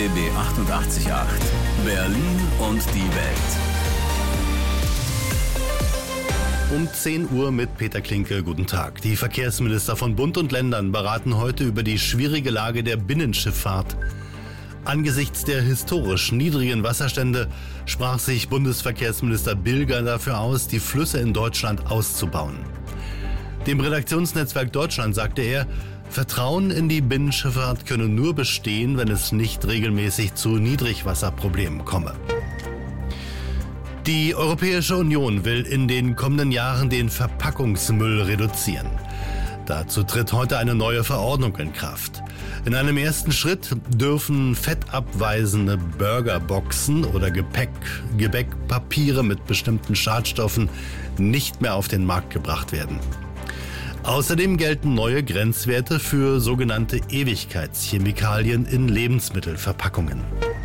RBB 88.8 Berlin und die Welt. Um 10 Uhr mit Peter Klinke. Guten Tag. Die Verkehrsminister von Bund und Ländern beraten heute über die schwierige Lage der Binnenschifffahrt. Angesichts der historisch niedrigen Wasserstände sprach sich Bundesverkehrsminister Bilger dafür aus, die Flüsse in Deutschland auszubauen. Dem Redaktionsnetzwerk Deutschland sagte er, Vertrauen in die Binnenschifffahrt könne nur bestehen, wenn es nicht regelmäßig zu Niedrigwasserproblemen komme. Die Europäische Union will in den kommenden Jahren den Verpackungsmüll reduzieren. Dazu tritt heute eine neue Verordnung in Kraft. In einem ersten Schritt dürfen fettabweisende Burgerboxen oder Gebäckpapiere mit bestimmten Schadstoffen nicht mehr auf den Markt gebracht werden. Außerdem gelten neue Grenzwerte für sogenannte Ewigkeitschemikalien in Lebensmittelverpackungen.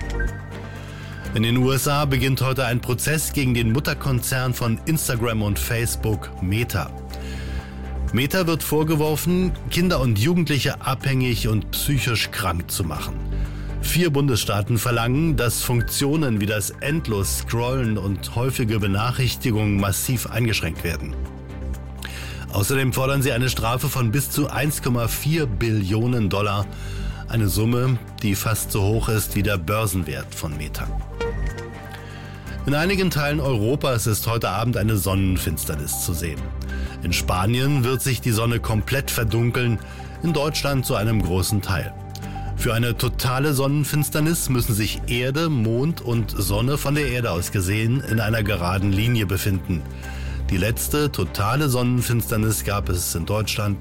In den USA beginnt heute ein Prozess gegen den Mutterkonzern von Instagram und Facebook, Meta. Meta wird vorgeworfen, Kinder und Jugendliche abhängig und psychisch krank zu machen. 4 Bundesstaaten verlangen, dass Funktionen wie das endlos Scrollen und häufige Benachrichtigungen massiv eingeschränkt werden. Außerdem fordern sie eine Strafe von bis zu 1,4 Billionen $, eine Summe, die fast so hoch ist wie der Börsenwert von Meta. In einigen Teilen Europas ist heute Abend eine Sonnenfinsternis zu sehen. In Spanien wird sich die Sonne komplett verdunkeln, in Deutschland zu einem großen Teil. Für eine totale Sonnenfinsternis müssen sich Erde, Mond und Sonne von der Erde aus gesehen in einer geraden Linie befinden. Die letzte totale Sonnenfinsternis gab es in Deutschland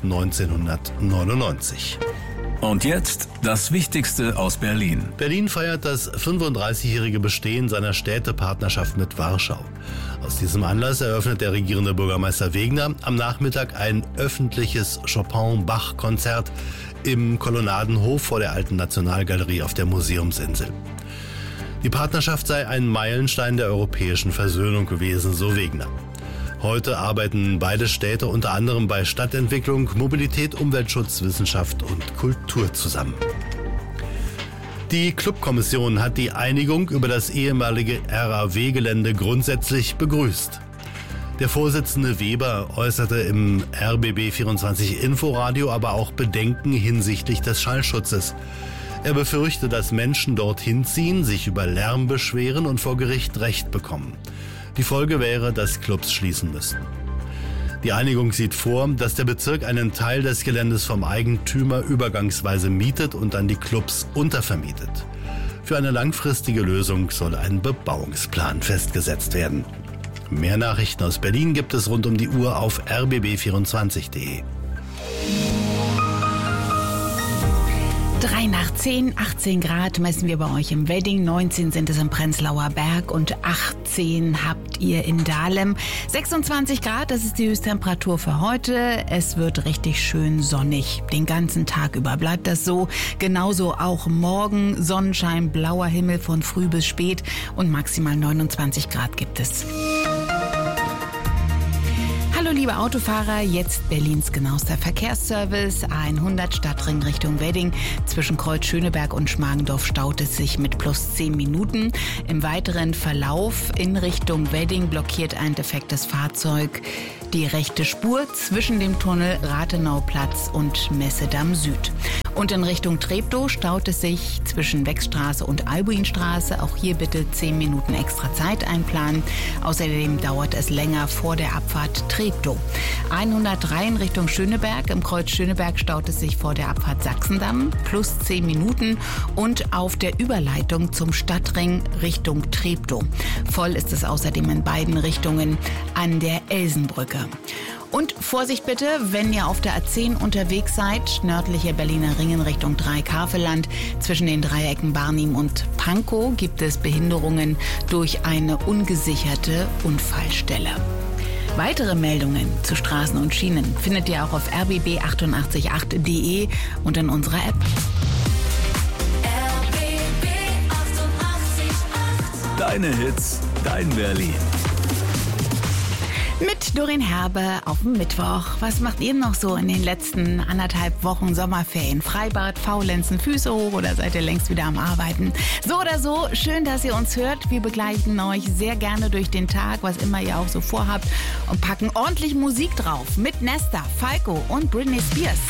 1999. Und jetzt das Wichtigste aus Berlin. Berlin feiert das 35-jährige Bestehen seiner Städtepartnerschaft mit Warschau. Aus diesem Anlass eröffnet der regierende Bürgermeister Wegner am Nachmittag ein öffentliches Chopin-Bach-Konzert im Kolonnadenhof vor der Alten Nationalgalerie auf der Museumsinsel. Die Partnerschaft sei ein Meilenstein der europäischen Versöhnung gewesen, so Wegner. Heute arbeiten beide Städte unter anderem bei Stadtentwicklung, Mobilität, Umweltschutz, Wissenschaft und Kultur zusammen. Die Clubkommission hat die Einigung über das ehemalige RAW-Gelände grundsätzlich begrüßt. Der Vorsitzende Weber äußerte im RBB24 Inforadio aber auch Bedenken hinsichtlich des Schallschutzes. Er befürchte, dass Menschen dorthin ziehen, sich über Lärm beschweren und vor Gericht Recht bekommen. Die Folge wäre, dass Clubs schließen müssten. Die Einigung sieht vor, dass der Bezirk einen Teil des Geländes vom Eigentümer übergangsweise mietet und dann die Clubs untervermietet. Für eine langfristige Lösung soll ein Bebauungsplan festgesetzt werden. Mehr Nachrichten aus Berlin gibt es rund um die Uhr auf rbb24.de. 3 nach 10, 18 Grad messen wir bei euch im Wedding, 19 sind es im Prenzlauer Berg und 18 habt ihr in Dahlem. 26 Grad, das ist die Höchsttemperatur für heute. Es wird richtig schön sonnig. Den ganzen Tag über bleibt das so. Genauso auch morgen. Sonnenschein, blauer Himmel von früh bis spät und maximal 29 Grad gibt es. Hallo liebe Autofahrer, jetzt Berlins genauester Verkehrsservice. A100 Stadtring Richtung Wedding. Zwischen Kreuz Schöneberg und Schmargendorf staut es sich mit plus 10 Minuten. Im weiteren Verlauf in Richtung Wedding blockiert ein defektes Fahrzeug die rechte Spur zwischen dem Tunnel Rathenauplatz und Messedamm Süd. Und in Richtung Treptow staut es sich zwischen Wechstraße und Albuinstraße. Auch hier bitte 10 Minuten extra Zeit einplanen. Außerdem dauert es länger vor der Abfahrt Treptow. 103 in Richtung Schöneberg. Im Kreuz Schöneberg staut es sich vor der Abfahrt Sachsendamm plus 10 Minuten. Und auf der Überleitung zum Stadtring Richtung Treptow. Voll ist es außerdem in beiden Richtungen an der Elsenbrücke. Und Vorsicht bitte, wenn ihr auf der A10 unterwegs seid, nördliche Berliner Ring in Richtung Dreieck-Havelland. Zwischen den Dreiecken Barnim und Pankow gibt es Behinderungen durch eine ungesicherte Unfallstelle. Weitere Meldungen zu Straßen und Schienen findet ihr auch auf rbb888.de und in unserer App. RBB 88.8 Deine Hits, dein Berlin. Mit Doreen Herbe auf dem Mittwoch. Was macht ihr noch so in den letzten 1,5 Wochen Sommerferien? Freibad, Faulenzen, Füße hoch oder seid ihr längst wieder am Arbeiten? So oder so, schön, dass ihr uns hört. Wir begleiten euch sehr gerne durch den Tag, was immer ihr auch so vorhabt, und packen ordentlich Musik drauf mit Nesta, Falco und Britney Spears.